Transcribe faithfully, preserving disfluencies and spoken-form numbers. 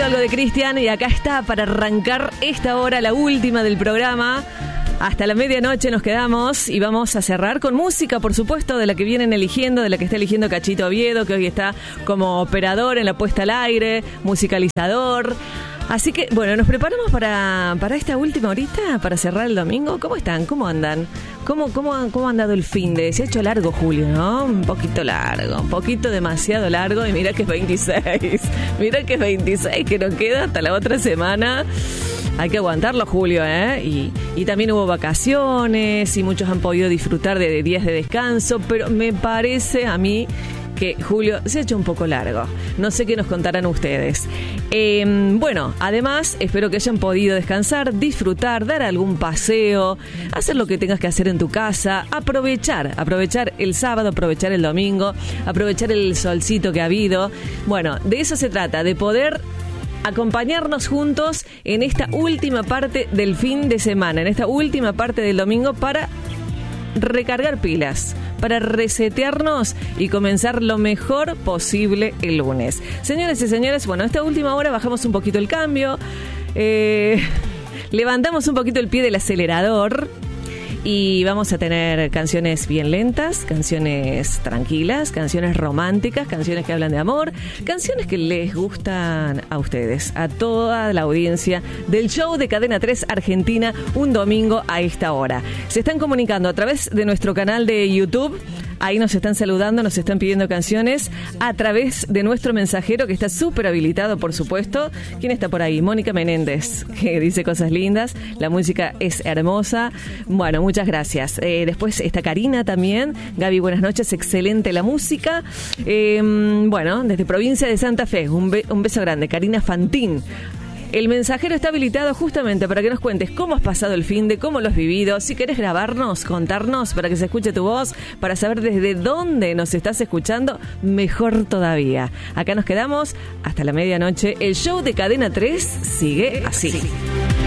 pedido algo de Cristian y acá está para arrancar esta hora, la última del programa. Hasta la medianoche nos quedamos y vamos a cerrar con música, por supuesto, de la que vienen eligiendo, de la que está eligiendo Cachito Oviedo, que hoy está como operador en la puesta al aire, musicalizador. Así que, bueno, nos preparamos para, para esta última horita, para cerrar el domingo. ¿Cómo están? ¿Cómo andan? ¿Cómo, cómo, cómo ha andado el fin de? Se ha hecho largo, Julio, ¿no? Un poquito largo, un poquito demasiado largo. Y mira que es veintiséis. Mira que es veintiséis, que nos queda hasta la otra semana. Hay que aguantarlo, Julio, ¿eh? Y, y también hubo vacaciones y muchos han podido disfrutar de, de días de descanso. Pero me parece a mí que Julio se ha hecho un poco largo. No sé qué nos contarán ustedes. Eh, bueno, además, espero que hayan podido descansar, disfrutar, dar algún paseo, hacer lo que tengas que hacer en tu casa, aprovechar, aprovechar el sábado, aprovechar el domingo, aprovechar el solcito que ha habido. Bueno, de eso se trata, de poder acompañarnos juntos en esta última parte del fin de semana, en esta última parte del domingo para recargar pilas, para resetearnos y comenzar lo mejor posible el lunes. Señores y señores, bueno, esta última hora bajamos un poquito el cambio, eh, levantamos un poquito el pie del acelerador y vamos a tener canciones bien lentas, canciones tranquilas, canciones románticas, canciones que hablan de amor, canciones que les gustan a ustedes, a toda la audiencia del show de Cadena tres Argentina, un domingo a esta hora. Se están comunicando a través de nuestro canal de YouTube. Ahí nos están saludando, nos están pidiendo canciones a través de nuestro mensajero que está súper habilitado, por supuesto. ¿Quién está por ahí? Mónica Menéndez, que dice cosas lindas. La música es hermosa. Bueno, muchas gracias. Eh, después está Karina también. Gaby, buenas noches. Excelente la música. Eh, bueno, desde provincia de Santa Fe, un, be- un beso grande. Karina Fantín. El mensajero está habilitado justamente para que nos cuentes cómo has pasado el fin de, cómo lo has vivido. Si querés grabarnos, contarnos para que se escuche tu voz, para saber desde dónde nos estás escuchando, mejor todavía. Acá nos quedamos hasta la medianoche. El show de Cadena tres sigue así.